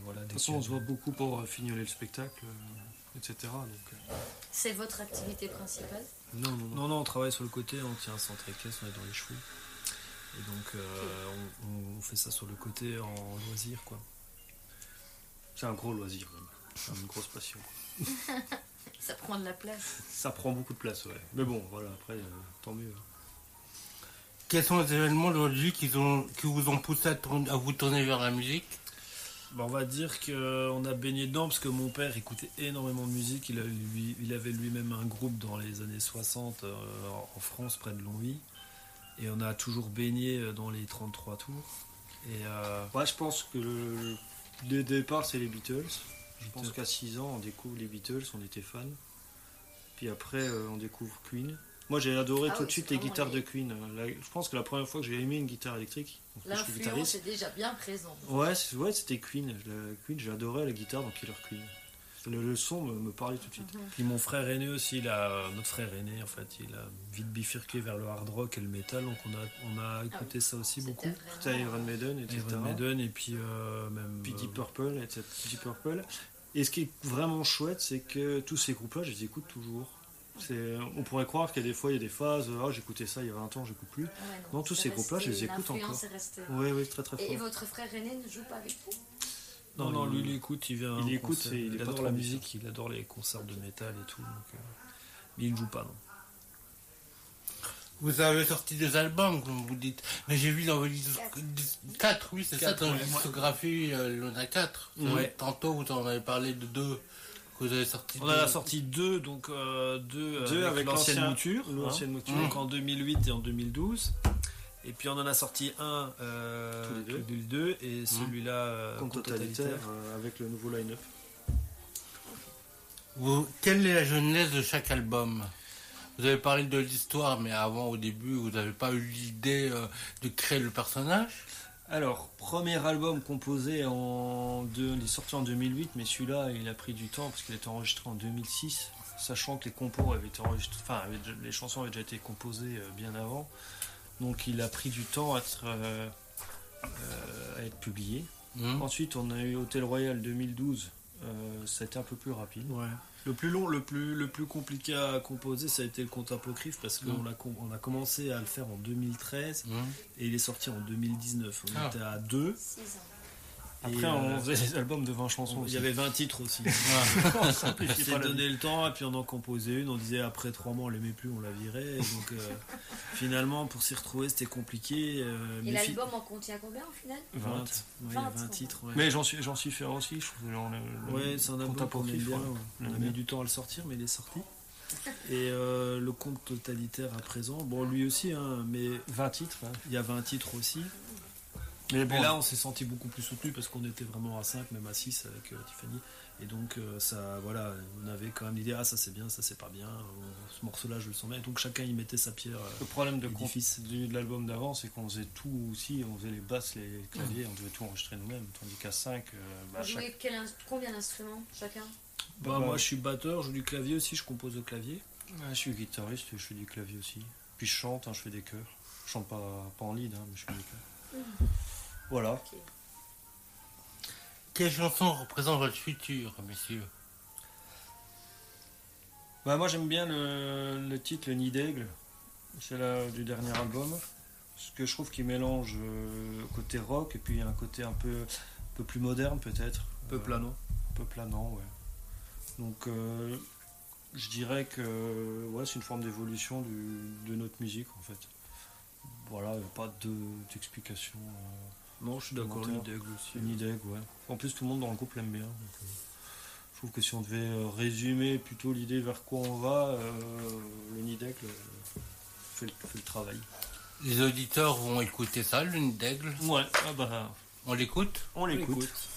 voilà. De toute façon, on se voit beaucoup pour fignoler le spectacle, etc. Donc, C'est votre activité principale? Non, on travaille sur le côté, on tient un centre équestre, on est dans les chevaux. Et donc, on fait ça sur le côté en loisir, quoi. C'est un gros loisir, même. C'est une grosse passion. Ça prend de la place. Ça prend beaucoup de place, ouais. Mais bon, voilà, après, tant mieux. Quels sont les événements de votre vie qui vous ont poussé à vous tourner vers la musique? On va dire qu'on a baigné dedans parce que mon père écoutait énormément de musique. Il avait lui-même un groupe dans les années 60 en France, près de Longwy. Et on a toujours baigné dans les 33 tours. Et ouais, je pense que le départ, c'est les Beatles. Je pense qu'à 6 ans, on découvre les Beatles, on était fans. Puis après, on découvre Queen. Moi, j'ai adoré tout de suite les guitares de Queen. Je pense que la première fois que j'ai aimé une guitare électrique, l'influence est déjà bien présente. Ouais, c'était Queen. Queen, j'adorais la guitare dans Killer Queen. Le son me parlait tout de suite. Puis mon frère aîné aussi, notre frère aîné, en fait, il a vite bifurqué vers le hard rock et le metal, donc on a écouté ça aussi beaucoup. C'était Iron Maiden, etc. Iron Maiden et puis même... Puis Deep Purple, etc. Deep Purple. Et ce qui est vraiment chouette, c'est que tous ces groupes-là, je les écoute toujours. On pourrait croire qu'il y a des fois, il y a des phases, j'écoutais ça il y a 20 ans, j'écoute plus. Non, tous ces groupes-là, je les écoute encore. Oui, très très fort. Et votre frère aîné ne joue pas avec vous? Non, lui, il écoute, il écoute, il adore la musique, il adore les concerts de métal et tout. Donc, mais il ne joue pas, non. Vous avez sorti des albums, comme vous dites. Mais j'ai vu dans vos 4, oui, c'est ça, dans la discographie, il y en a 4. Ouais. Tantôt, vous en avez parlé de 2 que vous avez sortis. On en a sorti 2, donc 2 avec l'ancienne mouture. Donc en 2008 et en 2012. Et puis on en a sorti un tous les deux et celui-là Compte Totalitaire avec le nouveau line-up. Quelle est la genèse de chaque album? Vous avez parlé de l'histoire, mais avant, au début, vous n'avez pas eu l'idée de créer le personnage? Alors, premier album composé il est sorti en 2008, mais celui-là, il a pris du temps parce qu'il a été enregistré en 2006, sachant que les compos avaient été enregistrés, les chansons avaient déjà été composées bien avant. Donc il a pris du temps à être publié. Ensuite, on a eu Hôtel Royal 2012. Ça a été un peu plus rapide. Ouais. Le plus long, le plus compliqué à composer, ça a été le Conte Apocryphe parce qu'on a commencé à le faire en 2013 et il est sorti en 2019. On était à 2. 6 ans. Après, on faisait des albums de 20 chansons. Il y avait 20 titres aussi. On s'est donné le temps et puis on en composait une. On disait après 3 mois on l'aimait plus, on la virait. Et donc finalement, pour s'y retrouver, c'était compliqué. Et l'album en contient combien au final? 20. Il y a 20 titres. Ouais. Mais j'en suis fier aussi. Ouais, c'est un album qu'on aime bien. On a mis du temps à le sortir, mais il est sorti. Et le Conte Totalitaire à présent, bon lui aussi, hein, mais 20 titres. Hein. Il y a 20 titres aussi. Mais là, on s'est senti beaucoup plus soutenu parce qu'on était vraiment à 5, même à 6 avec Tiffany. Et donc, ça, voilà, on avait quand même l'idée, ça c'est bien, ça c'est pas bien, ce morceau-là je le sens bien. Et donc, chacun y mettait sa pierre. Le problème de l'album d'avant, c'est qu'on faisait tout aussi, on faisait les basses, les claviers, on devait tout enregistrer nous-mêmes. Tandis qu'à 5, vous jouez combien d'instruments chacun? Moi, je suis batteur, je joue du clavier aussi, je compose au clavier. Je suis guitariste, je fais du clavier aussi. Puis je chante, je fais des chœurs. Je chante pas en lead, mais je fais des chœurs. Voilà. Okay. Quelle chanson représente votre futur, messieurs? Moi j'aime bien le titre Le Nid d'Aigle. C'est du dernier album. Parce que je trouve qu'il mélange côté rock et puis un côté un peu plus moderne peut-être. Un peu planant. Un peu planant, ouais. Donc je dirais que c'est une forme d'évolution de notre musique en fait. Voilà, il n'y a pas d'explication. Non, je suis d'accord, le Nid d'Aigle aussi. Le Nid d'Aigle, ouais. En plus, tout le monde dans le groupe l'aime bien. Donc, je trouve que si on devait résumer plutôt l'idée vers quoi on va, le Nid d'Aigle fait le travail. Les auditeurs vont écouter ça, le Nid d'Aigle? Ouais, on l'écoute? On l'écoute.